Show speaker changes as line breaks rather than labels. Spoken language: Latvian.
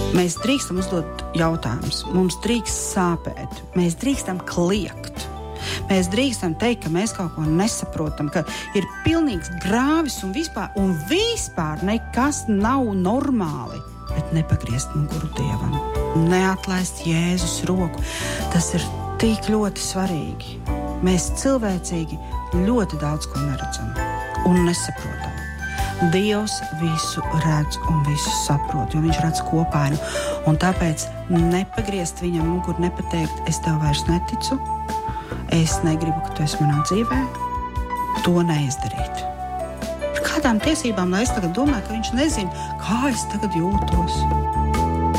Mēs drīkstam uzdot jautājumus, mums drīkst sāpēt, mēs drīkstam kliegt. Mēs drīkstam teikt, ka mēs kaut ko nesaprotam, ka ir pilnīgs grāvis un vispār nekas nav normāli. Bet nepagriezt muguru Dievam, neatlaist Jēzus roku. Tas ir tik ļoti svarīgi. Mēs cilvēcīgi ļoti daudz ko neredzam un nesaprotam. Dievs visu redz un visu saprot, jo viņš redz kopainu. Un tāpēc nepagriezt viņam muguru, nepateikt, es tev vairs neticu, es negribu, ka tu esi manā dzīvē, to neizdarīt. Ar kādām tiesībām, lai es tagad domāju, ka viņš nezina, kā es tagad jūtos?